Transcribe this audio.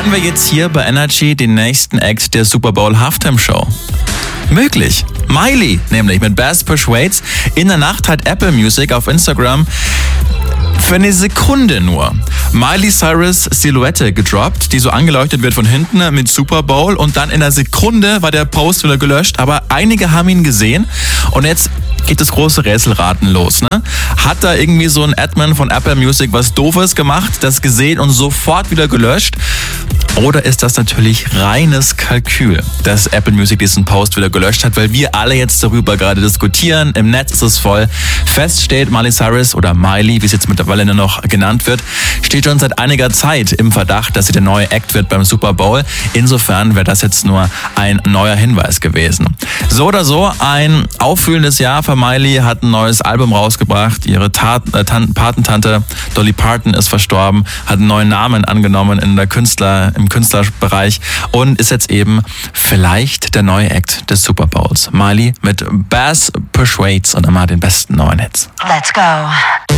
Hören wir jetzt hier bei Energy den nächsten Act der Super Bowl Halftime Show? Möglich. Miley, nämlich mit Bass Persuades. In der Nacht hat Apple Music auf Instagram für eine Sekunde nur Miley Cyrus Silhouette gedroppt, die so angeleuchtet wird von hinten mit Super Bowl, und dann in einer Sekunde war der Post wieder gelöscht, aber einige haben ihn gesehen und jetzt geht das große Rätselraten los. Ne? Hat da irgendwie so ein Admin von Apple Music was Doofes gemacht, das gesehen und sofort wieder gelöscht? Oder ist das natürlich reines Kalkül, dass Apple Music diesen Post wieder gelöscht hat, weil wir alle jetzt darüber gerade diskutieren. Im Netz ist es voll. Fest steht, Miley Cyrus oder Miley, wie es jetzt mittlerweile nur noch genannt wird, steht schon seit einiger Zeit im Verdacht, dass sie der neue Act wird beim Super Bowl. Insofern wäre das jetzt nur ein neuer Hinweis gewesen. So oder so, ein auffühlendes Jahr für Miley, hat ein neues Album rausgebracht. Ihre Patentante Dolly Parton ist verstorben, hat einen neuen Namen angenommen im Künstlerbereich und ist jetzt eben vielleicht der neue Act des Super Bowls. Miley mit Bass Persuades und immer den besten neuen Hits. Let's go.